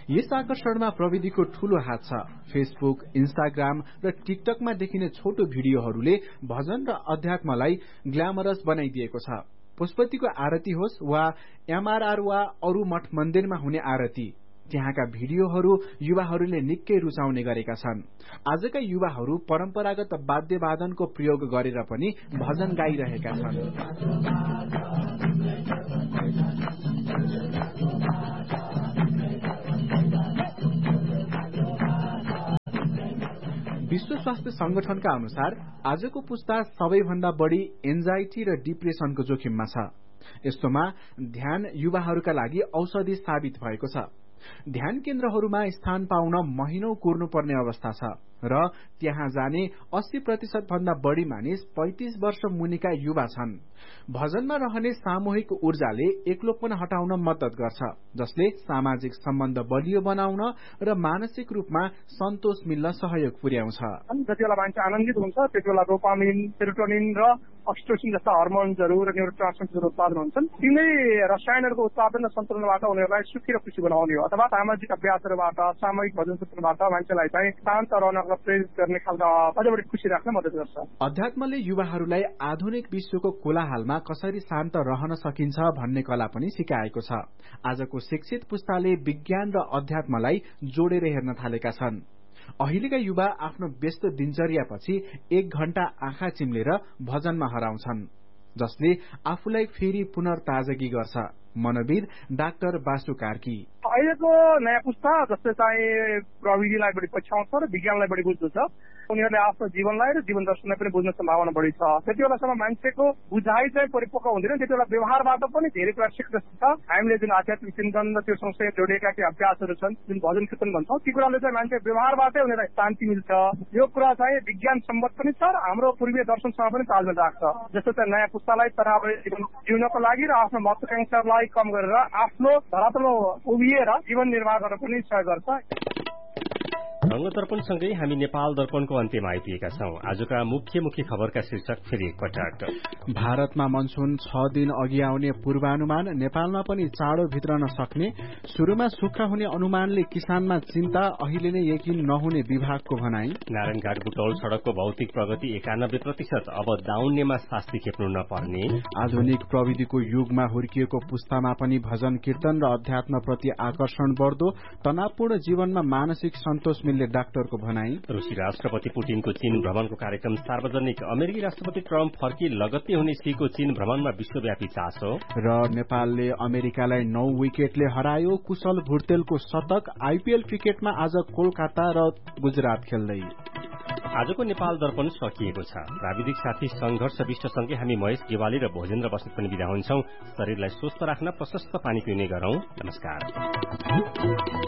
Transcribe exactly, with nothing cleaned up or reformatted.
यस आकर्षणमा प्रविधिको ठूलो हात छ। फेसबुक, इन्स्टाग्राम र टिकटकमा देखिने छोटो भिडियोहरूले भजन र अध्यात्मलाई ग्ल्यामरस बनाइदिएको छ। पुष्पतिको आरती होस् वा एमआरआर वा अरू मठ मन्दिरमा हुने आरती, त्यहाँका भिडियोहरू युवाहरूले निकै रुचाउने गरेका छन्। आजका युवाहरू परम्परागत वाद्यवादनको प्रयोग गरेर पनि भजन गाइरहेका छन्। विश्व स्वास्थ्य संगठनका अनुसार आजको पुस्ता सबैभन्दा बढ़ी एन्जाइटी र डिप्रेसनको जोखिममा छ। यस्तोमा ध्यान युवाहरूका लागि औषधि साबित भएको छ। ध्यान केन्द्रहरूमा स्थान पाउन महिनौं कुर्नुपर्ने अवस्था छ र त्यहाँ जाने अस्सी प्रतिशत भन्दा बढ़ी मानिस पैंतीस वर्ष मुनिका युवा छन्। भजनमा रहने सामूहिक ऊर्जाले एक्लोपन हटाउन मद्दत गर्छ, जसले सामाजिक सम्बन्ध बलियो बनाउन र मानसिक रूपमा सन्तोष मिल्न सहयोग पुर्याउँछ। जति बेला मान्छे आनन्दित हुन्छ त्यति बेला डोपामिन, सेरोटोनिन र अक्सिटोसिन जस्ता हर्मोन्सहरू र न्यूरोट्रान्समिटरहरू उत्पादन हुन्छन्। तिनै रसायनहरूको उत्पादन र सन्तुलनबाट उनीहरूलाई सुखी र खुशी बनाउने हो, अथवा सामाजिक अभ्यासहरूबाट, सामूहिक भजन कीर्तनबाट मान्छेलाई चाहिँ शान्त रहनलाई प्रेरित गर्ने खालका अझ बढी खुशी राख्न मद्दत गर्छ। अध्यात्मले युवाहरूलाई आधुनिक विश्वको कोलाहलमा कसरी शान्त रहन सकिन्छ भन्ने कला पनि सिकाएको छ। आजको शिक्षित पुस्ताले विज्ञान र अध्यात्मलाई जोडेर हेर्न थालेका छन्। अहिलेका युवा आफ्नो व्यस्त दिनचर्यापछि एक घण्टा आँखा चिम्लेर भजनमा हराउँछन्, जसले आफूलाई फेरि पुनर्ताजगी गर्छ। मनोविद डाक्टर बासु कार्की: अहिलेको नयाँ पुस्ता जसले चाहिँ प्रविधिलाई बढी पछ्याउँछ र विज्ञानलाई बढी बुझ्दछ, उनीहरूले आफ्नो जीवनलाई र जीवन दर्शनलाई पनि बुझ्ने सम्भावना बढी छ। त्यति बेलासम्म मान्छेको बुझाइ चाहिँ परिपक्व हुँदैन, त्यति बेला व्यवहारबाट पनि धेरै कुरा सिक्न सक्छ। हामीले जुन आध्यात्मिक चिन्तन र त्यो सँगसँगै जोडिएका केही अभ्यासहरू छन्, जुन भजन कीर्तन भन्छौँ, ती कुराले चाहिँ मान्छे व्यवहारबाटै उनीहरूलाई शान्ति मिल्छ। यो कुरा चाहिँ विज्ञान सम्मत पनि छ र हाम्रो पूर्वीय दर्शनसँग पनि तालमेल राख्छ। जस्तो चाहिँ नयाँ पुस्तालाई तनावले जीवन जिउनको लागि र आफ्नो महत्वाकांक्षालाई कम गरेर आफ्नो धरातलमा उभिएर जीवन निर्वाह गर्न पनि सहयोग गर्छ। रंग दर्पणसँगै हामी नेपाल दर्पणको अन्त्यमा आइपुगेका छौं। आजका मुख्य मुख्य खबरका शीर्षक फेरि एकपटक। भारतमा मनसून छ दिन अघि आउने पूर्वानुमान, नेपालमा पनि चाँडो भित्रन सक्ने। शुरूमा सुक्खा हुने अनुमानले किसानमा चिन्ता, अहिले नै यकिन नहुने विभागको भनाई। नारायणघाट बुटौल सड़कको भौतिक प्रगति एकानब्बे प्रतिशत, अब दाउन्नेमा शास्ति खेप्नु नपर्ने। आधुनिक प्रविधिको युगमा हुर्किएको पुस्तामा पनि भजन कीर्तन र अध्यात्मप्रति आकर्षण बढ्दो, तनावपूर्ण जीवनमा मानसिक सन्तोष मिल्ने डाक्टरको भनाई। रूसी राष्ट्रपति पुटिनको चीन भ्रमणको कार्यक्रम सार्वजनिक, अमेरिकी राष्ट्रपति ट्रम्प फर्की लगत्तै हुने सीको चीन भ्रमणमा विश्वव्यापी चासो। र नेपालले अमेरिकालाई नौ विकेटले हरायो, कुशल भुर्तेलको शतक। आईपीएल क्रिकेटमा आज कोलकाता र गुजरात खेल्दै। आजको नेपाल दर्पण सकिएको छ। प्राविधिक साथी संघर्ष विष्टसँगै हामी महेश गेवाली र भोजेन्द्र बस्नेत पनि बिदा हुन्छौं। शरीरलाई स्वस्थ राख्न प्रशस्त पानी पिउने गरौं। नमस्कार।